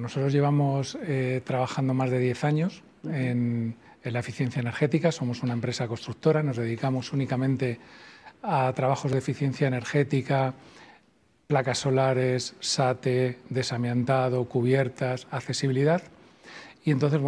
nosotros llevamos trabajando más de 10 años en la eficiencia energética. Somos una empresa constructora, nos dedicamos únicamente a trabajos de eficiencia energética, placas solares, SATE, desamiantado, cubiertas, accesibilidad. Y entonces, bueno,